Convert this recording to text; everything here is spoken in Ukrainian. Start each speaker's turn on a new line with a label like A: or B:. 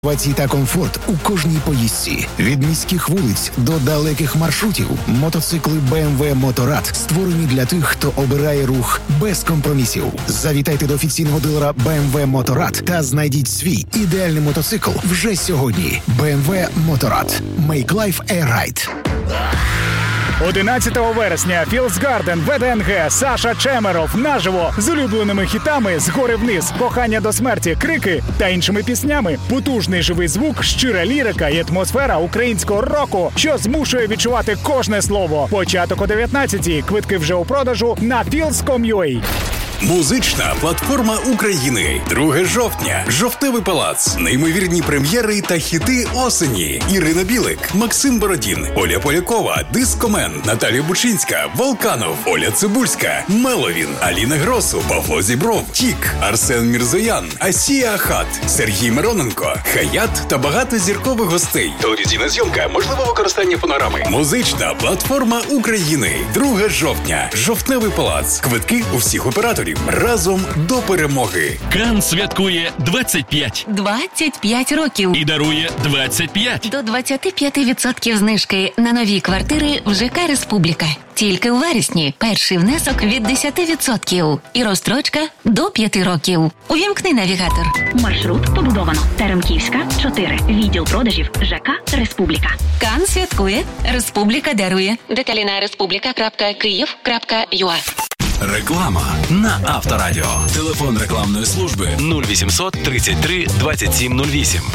A: Інновації та комфорт у кожній поїздці. Від міських вулиць до далеких маршрутів. Мотоцикли BMW Motorrad створені для тих, хто обирає рух без компромісів. Завітайте до офіційного дилера BMW Motorrad та знайдіть свій ідеальний мотоцикл вже сьогодні. BMW Motorrad. Make life a ride.
B: 11 вересня Філс Гарден, ВДНГ, Саша Чемеров наживо з улюбленими хітами «Згори вниз», «Кохання до смерті», «Крики» та іншими піснями. Потужний живий звук, щира лірика і атмосфера українського року, що змушує відчувати кожне слово. Початок о 19-й. Квитки вже у продажу на feels.com.ua.
C: Музична платформа України. 2 жовтня. Жовтневий палац. Неймовірні прем'єри та хіти осені. Ірина Білик, Максим Бородін, Оля Полякова, Дискомен, Наталія Бучинська, Волканов, Оля Цибульська, Меловін, Аліна Гросу, Павло Зібров, Тік, Арсен Мірзоян, Асія Ахат, Сергій Мироненко, Хаят та багато зіркових гостей. Телевізійна зйомка, можливо використання фонограми. Музична платформа України. 2 жовтня. Жовтневий палац. Квитки у всіх операторів. Разом до перемоги.
D: Кан святкує 25
E: років.
D: і дарує 25.
E: До 25% знижки на нові квартири в ЖК «Республіка». Тільки у вересні перший внесок від 10% і розстрочка до 5 років. Увімкни навігатор.
F: Маршрут побудовано. Теремківська, 4. Відділ продажів ЖК «Республіка».
E: Кан святкує, Республіка дарує. Деталі на respublika.kyiv.ua.
C: Реклама на Авторадіо. Телефон рекламної служби
D: 0800 33 27 08.